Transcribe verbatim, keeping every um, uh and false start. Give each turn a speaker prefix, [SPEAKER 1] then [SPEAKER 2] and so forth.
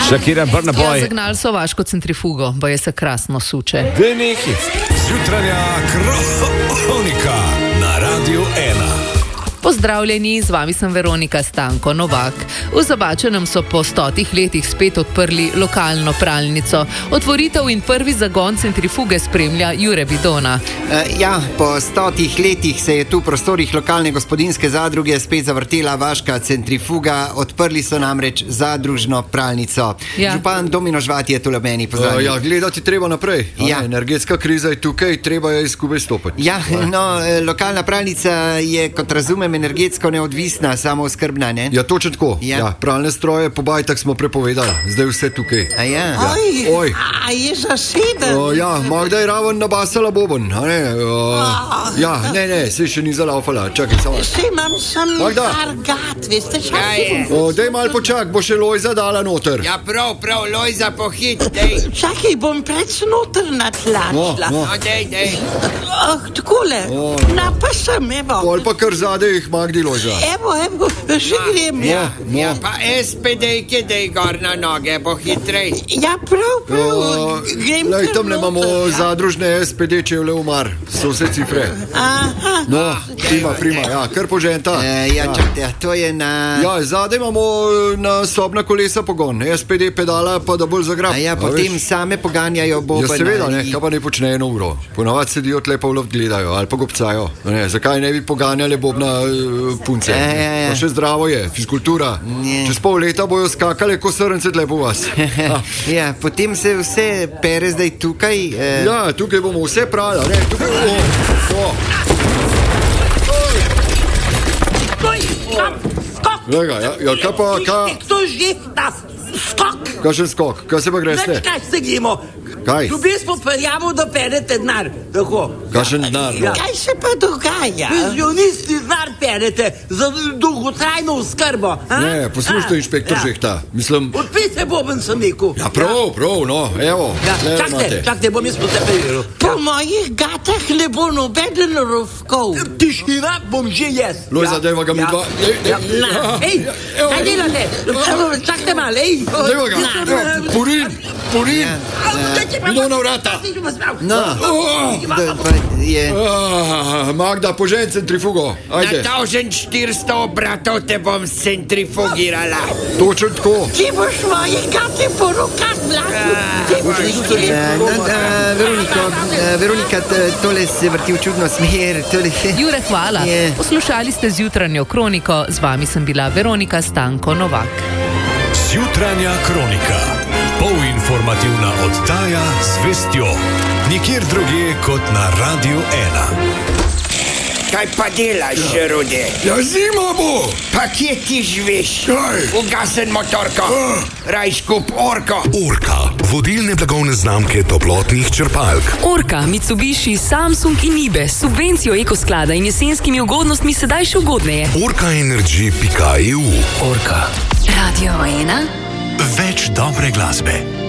[SPEAKER 1] Shakira, Burna Boy.
[SPEAKER 2] Ja, zagnali so vaško centrifugo, boje se krasno suče.
[SPEAKER 1] Dve neki.
[SPEAKER 3] Zjutranja kronika na Radiu ena.
[SPEAKER 2] Pozdravljeni, z vami sem Veronika Stanko Novak. V Zabačenem so po stotih letih spet odprli lokalno pralnico. Otvoritev in prvi zagon centrifuge spremlja Jure Bidona.
[SPEAKER 4] Uh, ja, po stotih letih se je tu v prostorih lokalne gospodinjske zadruge spet zavrtela vaška centrifuga. Odprli so namreč zadružno pralnico. Ja. Župan Domino Žvat je tu le meni pozdravljen.
[SPEAKER 5] Uh, ja, gledati treba naprej.
[SPEAKER 4] Ja.
[SPEAKER 5] Energetska kriza je tukaj, treba je skupaj stopiti.
[SPEAKER 4] Ja, no, lokalna pralnica je, kot razumem, energetsko neodvisna, samooskrbna, ne?
[SPEAKER 5] Ja, točno tako.
[SPEAKER 4] Ja.
[SPEAKER 5] Ja, pralne stroje po bajtah smo prepovedali, zdaj vse tukaj.
[SPEAKER 4] A ja?
[SPEAKER 5] Ja.
[SPEAKER 6] Oj,
[SPEAKER 5] Oj.
[SPEAKER 6] a je zaseden?
[SPEAKER 5] Uh, ja, Magda je raven nabasala bobon, a ne? Uh, ja, ne, ne, se še ni zalaufala, čakaj samo.
[SPEAKER 6] Še imam sem
[SPEAKER 5] Magda.
[SPEAKER 6] argat, veste,
[SPEAKER 4] Ja,
[SPEAKER 6] čakaj.
[SPEAKER 4] je.
[SPEAKER 5] Uh, dej mal počak, bo še Lojza dala noter.
[SPEAKER 4] Ja, prav, prav, Lojza, pohit, dej.
[SPEAKER 6] Čakaj, bom preč noter natlačila.
[SPEAKER 5] No, no.
[SPEAKER 4] No, dej, dej.
[SPEAKER 6] Oh, takole,
[SPEAKER 5] O.
[SPEAKER 6] na pa sem, evo.
[SPEAKER 5] Pol pa kar zadej jih Magdi Lojza.
[SPEAKER 6] Evo, evo, še grem.
[SPEAKER 5] Ja,
[SPEAKER 4] Ja,
[SPEAKER 5] no.
[SPEAKER 4] pa es pe dejke, dej gor na noge, bo hitrej.
[SPEAKER 6] Ja, prav, prav,
[SPEAKER 5] Uh,
[SPEAKER 6] grem
[SPEAKER 5] lej,
[SPEAKER 6] kar
[SPEAKER 5] tam le imamo
[SPEAKER 6] noter, ja.
[SPEAKER 5] zadružne es pe de čevlje v mar, so vse cifre.
[SPEAKER 6] Aha,
[SPEAKER 5] No, prima, prima, ja, kar poženta.
[SPEAKER 4] E, ja, čakajte, ja, to je na...
[SPEAKER 5] Ja, zadaj imamo na sobna kolesa pogon, es pe de pedala pa da bolj zagrab.
[SPEAKER 4] A ja,
[SPEAKER 5] A
[SPEAKER 4] potem
[SPEAKER 5] veš?
[SPEAKER 4] same poganjajo boben.
[SPEAKER 5] Ja, seveda, ne,
[SPEAKER 4] ali-
[SPEAKER 5] kaj pa ne počne eno uro. Ponavadi sedijo tle pa v luft gledajo ali pa gobcajo. Ne, zakaj ne bi poganjali bobna uh, punce?
[SPEAKER 4] Ja, ja, ja.
[SPEAKER 5] Pa še zdravo je, fiskultura.
[SPEAKER 4] Ja.
[SPEAKER 5] Čez pol leta bojo skakale ko srnce tle po vas. Ah.
[SPEAKER 4] Ja, potem se vse pere zdaj tukaj. Eh,
[SPEAKER 5] Ja, tukaj bomo vse prali, ne, tukaj bomo. O,
[SPEAKER 6] Stoj, skok, skok.
[SPEAKER 5] Lega, ja, ja, kaj pa, kaj,
[SPEAKER 6] To že, da, skok.
[SPEAKER 5] kakšen skok, kaj se pa greste?
[SPEAKER 6] Več kaj se gremo.
[SPEAKER 5] Kaj?
[SPEAKER 6] Dobi smo prijavo, da perete denar. Tako.
[SPEAKER 5] Kakšen denar, no?
[SPEAKER 6] Kaj se pa dogaja? Penzionisti denar perete za dolgotrajno oskrbo. a?
[SPEAKER 5] Ne, poslušajte, inšpektor
[SPEAKER 6] Ja.
[SPEAKER 5] Žehta, mislim.
[SPEAKER 6] Odpite boben sem rekel.
[SPEAKER 5] Ja, prav, prav, no, evo.
[SPEAKER 6] Ja,
[SPEAKER 5] tle
[SPEAKER 6] čakajte,
[SPEAKER 5] imate.
[SPEAKER 6] čakajte, bom jaz po sebi veril. Po mojih gatah ne bo nobeden rovkov. Tišina bom že jaz.
[SPEAKER 5] Lojza, dajva ga mi dva. Ej, ej,
[SPEAKER 6] Ja, na, ej,
[SPEAKER 5] evo.
[SPEAKER 6] kaj delate? Čakajte malo, ej.
[SPEAKER 5] Dajva ga,
[SPEAKER 6] Na.
[SPEAKER 5] evo, purin, purin. Idemo na vrata.
[SPEAKER 4] No,
[SPEAKER 5] Oh,
[SPEAKER 4] da, pa je...
[SPEAKER 5] ah, Magda, požen centrifugo, ajde.
[SPEAKER 4] tavžen štiristo obratov te bom centrifugirala.
[SPEAKER 5] Točno tako.
[SPEAKER 6] Ti boš moje gate po rokah vlakil.
[SPEAKER 4] Eh, no, da, Veroniko, eh, Veronika, t- tole se vrti v čudno smer. Tole...
[SPEAKER 2] Jure, hvala.
[SPEAKER 4] Je.
[SPEAKER 2] Poslušali ste zjutranjo kroniko, z vami sem bila Veronika Stanko Novak.
[SPEAKER 3] Zjutranja kronika. Polinformativna oddaja z vestjo. Nikjer drugje kot na Radiu ena.
[SPEAKER 7] Kaj pa delaš, Rude?
[SPEAKER 5] Ja, zima bo.
[SPEAKER 7] Pa kje ti živiš?
[SPEAKER 5] Kaj?
[SPEAKER 7] Ugasen motorko. Raj skup orko.
[SPEAKER 3] Orka, vodilne blagovne znamke toplotnih črpalk.
[SPEAKER 8] Orka, Mitsubishi, Samsung in Ibe s subvencijo ekosklada in jesenskimi ugodnostmi sedaj še ugodneje.
[SPEAKER 3] orkaenergy pika e u.
[SPEAKER 8] Orka.
[SPEAKER 9] Radio ena.
[SPEAKER 3] Več dobre glasbe.